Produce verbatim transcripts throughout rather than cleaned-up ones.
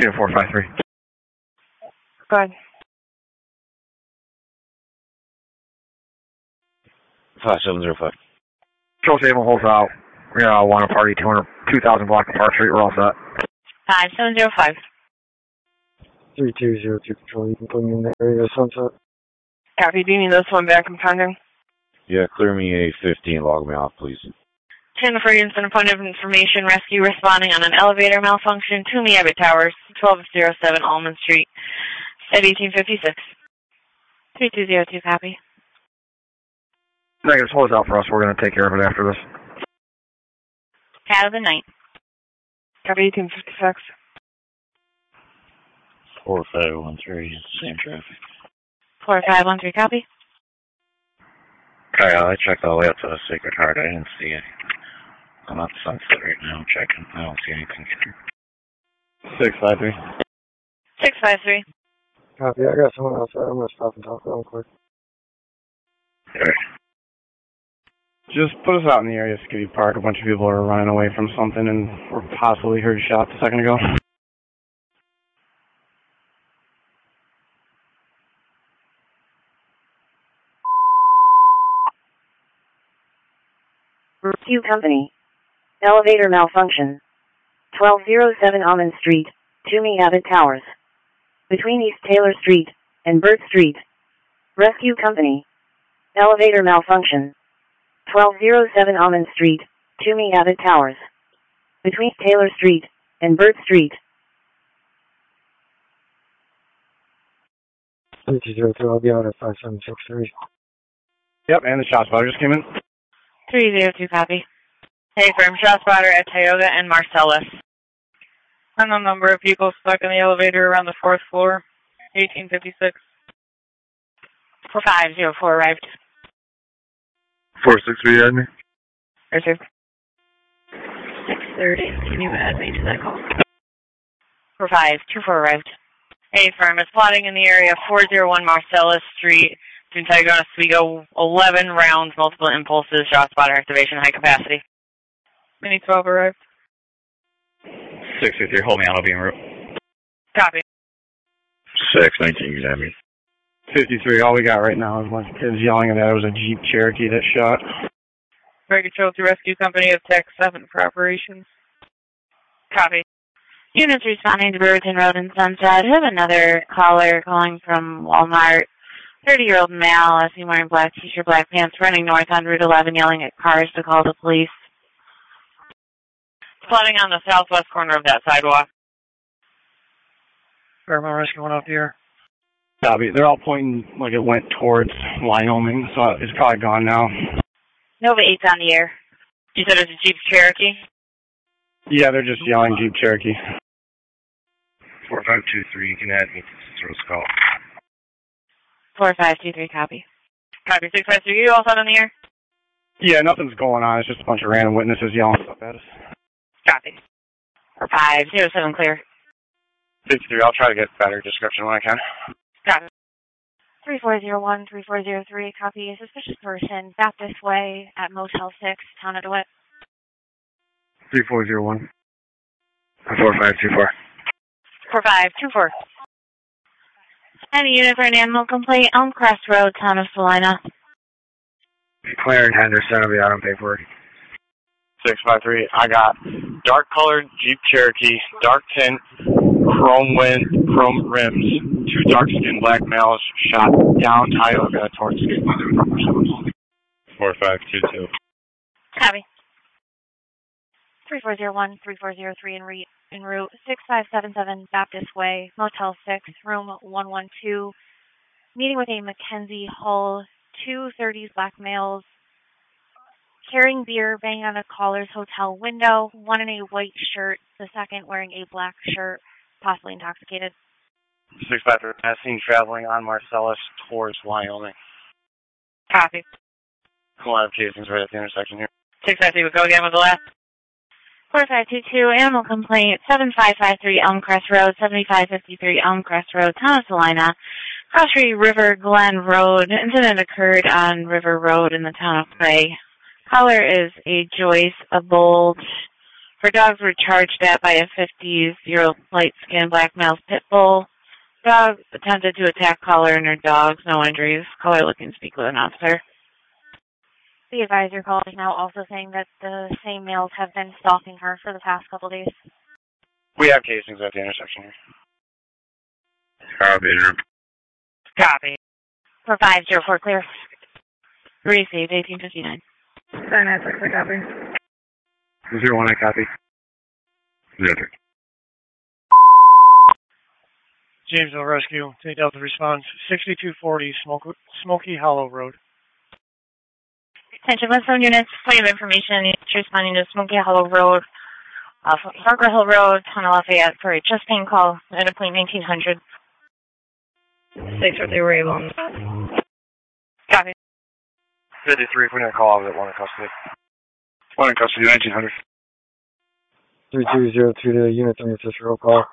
Unit four five three. Go ahead. five seven zero five. Control Sable holds out. We uh, want to party two hundred, two thousand block of Park Street. We're all set. five seven zero five. three two zero two Control, you can put me in the area of Sunset. Copy, do you need this one back and pending? Yeah, clear me A fifteen, log me off, please. ten for instant point of information, rescue responding on an elevator malfunction, Toomey Abbott Towers, twelve oh seven Almond Street, at eighteen fifty-six. three two zero two, copy. Negative, hold out for us. We're going to take care of it after this. Cat of the night. Copy, eighteen fifty-six. four five one three, same traffic. four five one three, copy. Okay, I checked all the way up to the Sacred Heart. I didn't see it. I'm at Sunset right now. I'm checking. I don't see anything here. six five three. six five three. Copy, I got someone outside. I'm going to stop and talk to them quick. Okay. Just put us out in the area of Skiddy Park. A bunch of people are running away from something and were possibly heard shots a second ago. Rescue Company. Elevator malfunction. twelve oh seven Almond Street, Toomey Abbott Towers. Between East Taylor Street and Burt Street. Rescue Company. Elevator malfunction. twelve oh seven Almond Street, Toomey Abbott Towers. Between Taylor Street and Burt Street. three two zero two, I'll be out at five seven six three. Yep, and the shot spotter just came in. three zero two, copy. Hey, firm, shot spotter at Tioga and Marcellus. Unknown number of people stuck in the elevator around the fourth floor, eighteen fifty-six. four five zero four arrived. four six three, add me. Received. six thirty, can you add me to that call? four five two four arrived. Hey, firm, is plotting in the area of four oh one Marcellus Street, between Tioga and Oswego, eleven rounds, multiple impulses, shot spotter activation, high capacity. Mini twelve arrived. six two three, hold me on, I'll be en route. Copy. six nineteen, you have me. fifty-three, all we got right now is a bunch of kids yelling that it was a Jeep Cherokee that shot. Very control to Rescue Company of Tech seven for operations. Copy. Units responding to Brewerton Road and Sunset. I have another caller calling from Walmart. thirty-year-old male, I see wearing black t-shirt, black pants, running north on Route eleven, yelling at cars to call the police. Flooding on the southwest corner of that sidewalk. Paramount Rescue went up here. Copy. They're all pointing like it went towards Wyoming, so it's probably gone now. Nova eight's on the air. You said it's a Jeep Cherokee? Yeah, they're just yelling Jeep Cherokee. four five two three, you can add me to Cicero's call. four five two three, copy. Copy, six five three, you all set on the air? Yeah, nothing's going on. It's just a bunch of random witnesses yelling stuff at us. Copy. four five zero seven, clear. fifty-three, I'll try to get a better description when I can. Copy. three four zero one, three four zero three, copy. A suspicious person back this way at Motel six, Town of DeWitt. three four zero one. four five two four. four five two four. Any unit for an animal complaint, Elm Crest Road, Town of Salina. Clarence Henderson will be out on paperwork. six five three, I got dark colored Jeep Cherokee, dark tint, chrome wind, chrome rims, two dark skinned black males shot down Tioga towards four five two two. Copy. three four zero one, three four zero three en route, en route six five seven seven Baptist Way, Motel six, room one one two. Meeting with a Mackenzie Hull, two thirties black males, carrying beer, banging on a caller's hotel window, one in a white shirt, the second wearing a black shirt, possibly intoxicated. six five three, as seen traveling on Marcellus towards Wyoming. Copy. A lot of casings right at the intersection here. six five three, we'll go again with the last. four five two two, animal complaint, seven five five three Elm Crest Road, seventy-five fifty-three Elm Crest Road, Town of Salina, Cross Street River Glen Road. Incident occurred on River Road in the town of Clay. Caller is a Joyce, a bold. For dogs, were charged at by a fifty-year-old light-skinned black male pit bull. Dog attempted to attack caller and her dogs. No injuries. Caller looking to speak with an officer. The advisor call is now also saying that the same males have been stalking her for the past couple days. We have casings at the intersection here. Copy. Copy. For five zero four clear. Received eighteen fifty-nine. Sign that for copy. Zero one, I copy. Zero three. Jamesville Rescue, take Delta response, sixty-two forty Smoky, Smoky Hollow Road. Attention, West Zone units, point of information, it's responding to Smoky Hollow Road, off of Parker Hill Road, Town of Lafayette, for a just-name call at a point nineteen hundred. Six or they were able. Copy. fifty-three, putting a call out at one in custody. One in custody, nineteen hundred. three two zero two to units on your sister roll call.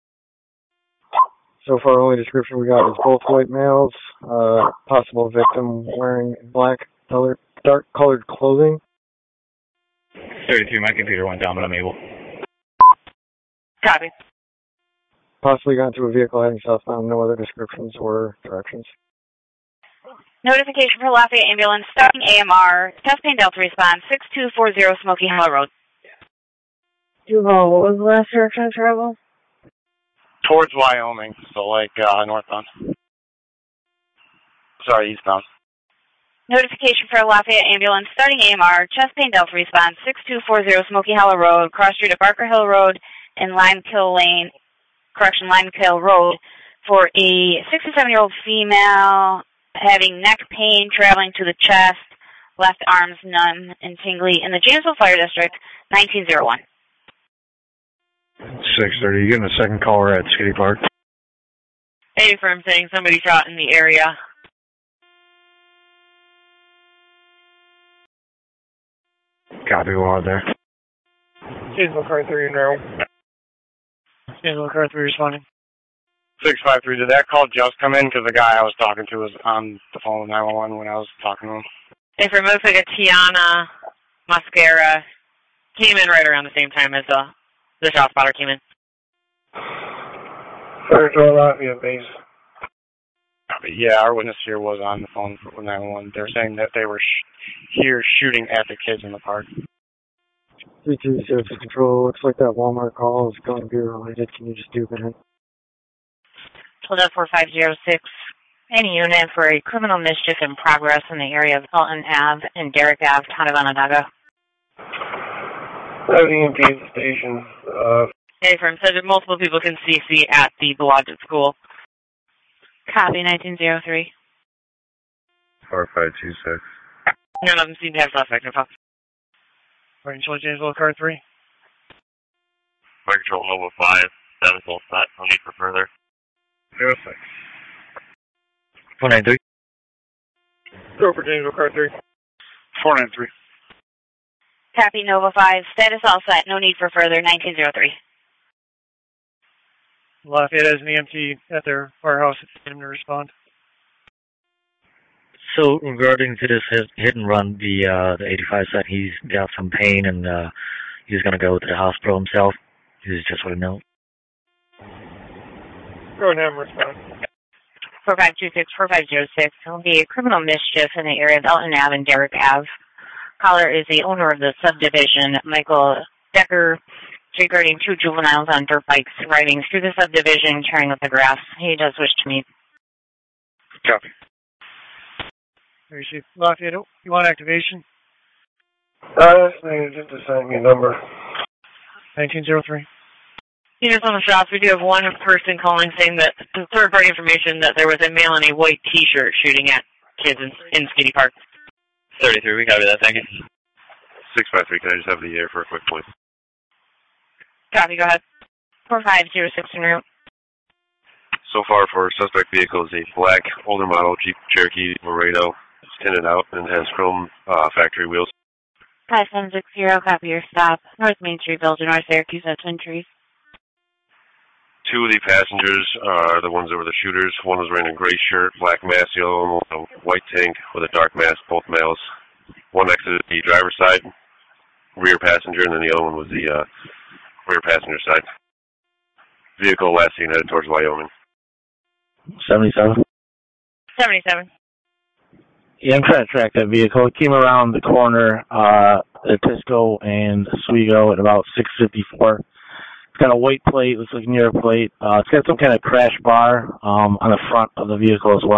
So far, only description we got is both white males, uh, possible victim wearing black color, dark colored clothing. thirty-three, my computer went down, but I'm able. Copy. Possibly got into a vehicle heading southbound, no other descriptions or directions. Notification for Lafayette Ambulance, starting A M R, testing Delta response, six two four zero Smoky Hollow Road. Duval, what was the last direction of travel? Towards Wyoming, so like uh, northbound. Sorry, eastbound. Notification for Lafayette Ambulance, starting A M R, chest pain Delta response, six two four zero Smoky Hollow Road, cross street at Barker Hill Road and Limekill Lane, correction, Limekill Road, for a sixty-seven-year-old female having neck pain, traveling to the chest, left arms numb and tingly in the Janesville Fire District, nineteen oh one. six thirty, you getting a second caller at Skiddy Park? Hey, firm saying somebody shot in the area. Copy, we're on there. Janesville Car three in row. Janesville Car three responding. six five three, did that call just come in? Because the guy I was talking to was on the phone with nine one one when I was talking to him. Hey, firm, looks like a Tiana Mascara came in right around the same time as uh, the shot spotter came in. Fire Control Lafayette base. Yeah, our witness here was on the phone with nine one one. They're saying that they were sh here shooting at the kids in the park. three two zero two control, looks like that Walmart call is going to be related. Can you just do that? Hold up four five zero six. Any unit for a criminal mischief in progress in the area of Elton Ave and Derrick Ave, Town of Onondaga. I have E M T at the station. Uh, Hey, firm said that multiple people can C C at the Blodgett School. Copy, nineteen oh three. four five two six. None of them seem to have suspect info. Fire Control Janesville Car three. Fire Control Nova five, seven full set, no need for further. zero six. four nine three. Go for Janesville Car three. four nine three. Copy, Nova five. Status all set. No need for further. nineteen oh three. Lafayette has an E M T at their firehouse. It's time to respond. So regarding to this hit, hit and run, the uh, the eighty-five said he's got some pain and uh, he's going to go to the hospital himself. He's just want to know. Go ahead and have him respond. four five two six, four five zero six. There will be a criminal mischief in the area of Elton Ave and Derrick Ave. Caller is the owner of the subdivision, Michael Decker, regarding two juveniles on dirt bikes riding through the subdivision, carrying up the grass. He does wish to meet. Copy. There you see. Lafayette, you want activation? Uh, just assign me a number. nineteen oh three. Units on the shots, we do have one person calling saying that the third-party information that there was a male in a white T-shirt shooting at kids in, in Skiddy Park. thirty-three, we copy that, thank you. six five three, can I just have the air for a quick point? Copy, go ahead. four five zero six en route. So far for suspect vehicle is a black, older model Jeep Cherokee Laredo. It's tinted out and has chrome uh, factory wheels. five seven six zero, copy your stop. North Main Street, Belgian, North Syracuse, at Twin Trees. Two of the passengers are the ones that were the shooters. One was wearing a gray shirt, black mask, the other one with a white tank with a dark mask, both males. One exited the driver's side. rear passenger, and then the other one was the uh, rear passenger side. Vehicle last seen headed towards Wyoming. seventy-seven. seventy-seven. Yeah, I'm trying to track that vehicle. It came around the corner uh, at Tisco and Oswego at about six fifty-four. It's got a white plate, looks like a near plate. Uh, it's got some kind of crash bar um, on the front of the vehicle as well.